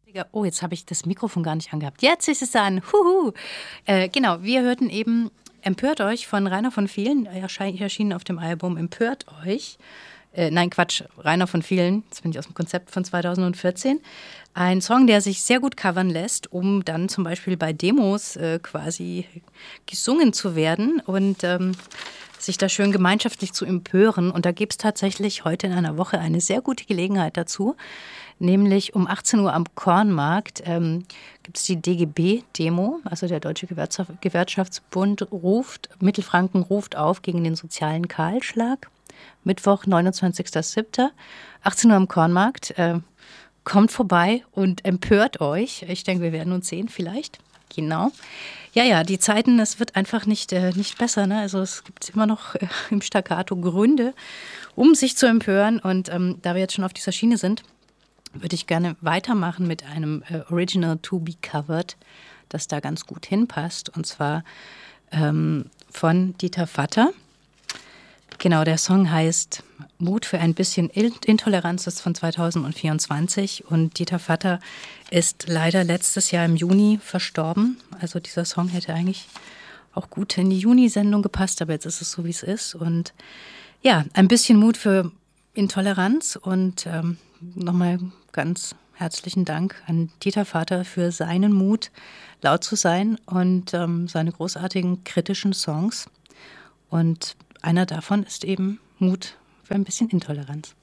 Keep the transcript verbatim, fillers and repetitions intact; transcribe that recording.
Oh, jetzt habe ich das Mikrofon gar nicht angehabt. Jetzt ist es an. Huhu. Äh, genau, wir hörten eben Empört euch von Rainer von Vielen, erschien- erschienen auf dem Album Empört euch. Äh, nein, Quatsch, Rainer von Vielen, das bin ich aus dem Konzept von zweitausendvierzehn. Ein Song, der sich sehr gut covern lässt, um dann zum Beispiel bei Demos äh, quasi gesungen zu werden und ähm, sich da schön gemeinschaftlich zu empören. Und da gibt es tatsächlich heute in einer Woche eine sehr gute Gelegenheit dazu. Nämlich um achtzehn Uhr am Kornmarkt ähm, gibt es die D G B-Demo, also der Deutsche Gewerkschaft, Gewerkschaftsbund ruft, Mittelfranken ruft auf gegen den sozialen Kahlschlag. Mittwoch, neunundzwanzigster siebter achtzehn Uhr am Kornmarkt. Äh, kommt vorbei und empört euch. Ich denke, wir werden uns sehen vielleicht. Genau. Ja, ja, die Zeiten, es wird einfach nicht, äh, nicht besser. Ne? Also es gibt immer noch äh, im Staccato Gründe, um sich zu empören. Und ähm, da wir jetzt schon auf dieser Schiene sind, würde ich gerne weitermachen mit einem äh, Original To Be Covered, das da ganz gut hinpasst. Und zwar ähm, von Dieter Vatter. Genau, der Song heißt Mut für ein bisschen Intoleranz, das ist von zweitausendvierundzwanzig. Und Dieter Vatter ist leider letztes Jahr im Juni verstorben. Also dieser Song hätte eigentlich auch gut in die Juni-Sendung gepasst, aber jetzt ist es so, wie es ist. Und ja, ein bisschen Mut für Intoleranz und ähm, nochmal ganz herzlichen Dank an Dieter Vater für seinen Mut, laut zu sein und ähm, seine großartigen kritischen Songs. Und einer davon ist eben Mut für ein bisschen Intoleranz.